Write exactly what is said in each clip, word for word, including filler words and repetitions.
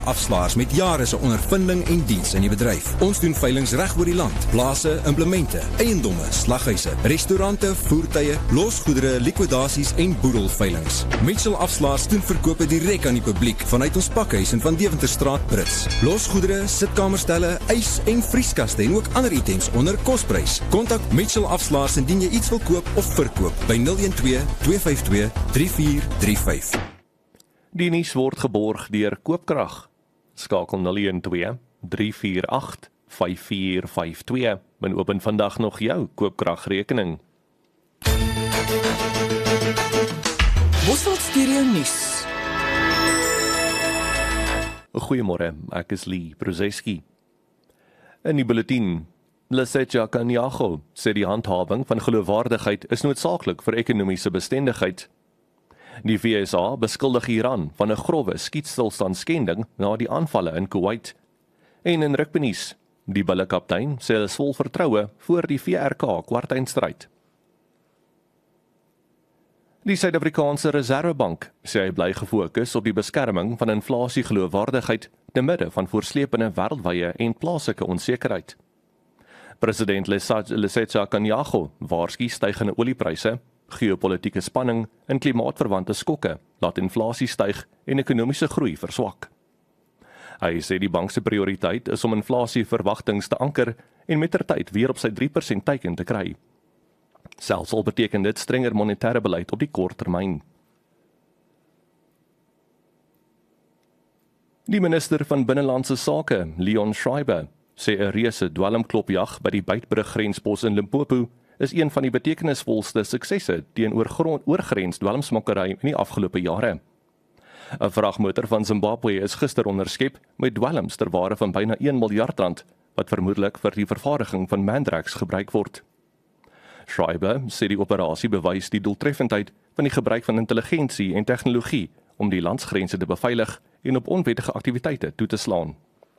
Afslaers met jare se ondervinding en diens in die bedryf. Ons doen veilinge reg oor die land. Plase, implemente, eiendomme, slaghuise, restaurante, voertuie, losgoedere, likwidasies en boedelveilinge. Mitchell Afslaers doen verkope direk aan die publiek vanuit ons pakhuis in Van Deventerstraat, Brits. Losgoedere, sitkamerstelle, ys en vrieskaste en ook ander items onder kosprys. Kontak Mitchell Afslaers indien jy iets wil koop of verkoop by nul een twee, twee vyf twee, drie vier drie vyf. Die nuus word geborg deur Koopkrag. Skakel nul een twee, drie vier agt, vyf vier vyf twee en open vandag nog jou koopkragrekening. Bosveld Stereo Nuus. Goeiemôre, ek is Lee Bruzeski. In die bulletin, Lesetja Kaniago sê die handhawing van geloofwaardigheid is noodsaaklik vir ekonomiese bestendigheid. Die V S A beskuldig Iran van 'n grove skietstilstandskending na die aanvalle in Kuwait. En in rugbynuus, die bullekaptein sê hulle is vol vertroue voor die V R K kwartfinalestryd. Die Suid-Afrikaanse Reserwebank sê hy bly gefokus op die beskerming van inflasiegeloofwaardigheid te midde van voorslepende wêreldwye en plaaslike onsekerheid. President Lesetja Kaniago waarsku stygende oliepryse, geopolitiese spanning en klimaatverwante skokke laat inflasie styg en ekonomiese groei verswak. Hy sê die bank se prioriteit is om inflasieverwagtings te anker en mettertyd weer op sy drie persent teiken te kry. Selfs al beteken dit strenger monetêre beleid op die kort termyn. Die minister van Binnelandse Sake, Leon Schreiber, sê 'n reuse dwelmklopjag by die Beitbrug grenspos in Limpopo is een van die betekenisvolste suksesse teenoor oorgrens dwelmsmokkery in die afgelope jare. 'n Vragmotor van Zimbabwe is gister onderskep met dwelms ter waarde van byna een miljard rand, wat vermoedelik vir die vervaardiging van Mandrax gebruik word. Schreiber sê die operasie bewys die doeltreffendheid van die gebruik van intelligensie en tegnologie om die landsgrense te beveilig en op onwettige aktiwiteite toe te slaan.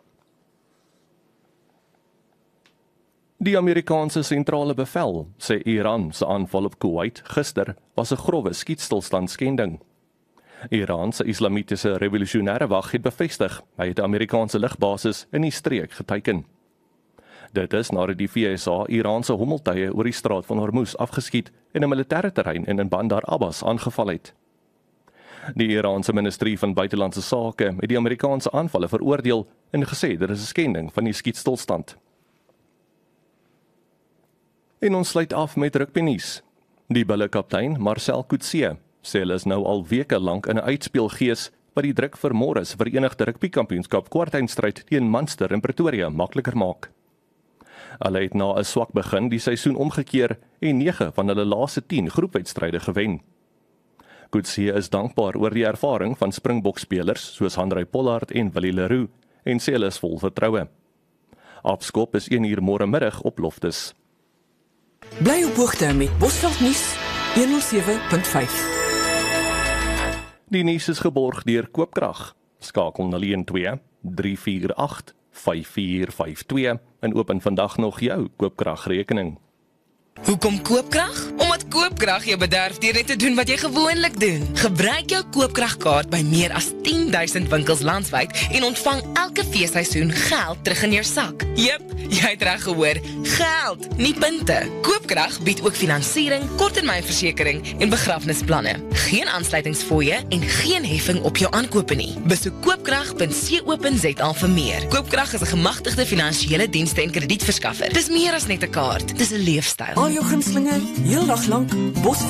Die Amerikaanse sentrale bevel sê Iran se aanval op Kuwait gister was 'n grove skietstilstandskending. Iran se Islamitiese Revolusionêre Wag het bevestig hy het 'n Amerikaanse lugbasis in die streek geteiken. Dit is nadat die V S A Iraanse hommeltuie oor die straat van Hormuz afgeskiet en 'n militêre terrein in Bandar Abbas aangeval het. Die Iraanse Ministerie van Buitelandse Sake het die Amerikaanse aanvalle veroordeel en gesê dit is 'n skending van die skietstilstand. En ons sluit af met rugbynuus. Die bullekaptein Marcel Coetzee sê hulle is nou al weke lank in 'n uitspeelgees wat die druk vir môre se Verenigde Rugbykampioenskap kwartfinalestryd teen Munster in Pretoria makliker maak. Hulle het na 'n swak begin die seisoen omgekeer en nege van hulle laaste tien groepwedstryde gewen. Coetzee is dankbaar oor die ervaring van Springbok-spelers soos Handré Pollard en Willie Leroux en sê hulle is vol vertroue. Afskop is een uur môre middag op Loftus. Bly op hoogte met Bosveld Nuus honderd sewe punt vyf. Die nuus is geborg deur Koopkrag. Skakel nul een twee, drie vier agt, vyf vier vyf twee en open vandag nog jou koopkragrekening. Hoekom Koopkrag? Omdat Koopkrag jou bederf deur net te doen wat jy gewoonlik doen. Gebruik jou Koopkragkaart by meer as tien duisend winkels landwyd en ontvang elke feesseisoen geld terug in jou sak. Jep, jy het reg gehoor, geld, nie punte. Koopkrag bied ook finansiering, korttermynversekering en begrafnisplanne. Geen aansluitingsfooie en geen heffing op jou aankope nie. Besoek koopkrag punt co punt za vir meer. Koopkrag is 'n gemagtigde finansiële dienste en kredietverskaffer. Dis meer as net 'n kaart, dis 'n leefstyl. Al jou gunstelinge, heel dag lank, Bosveld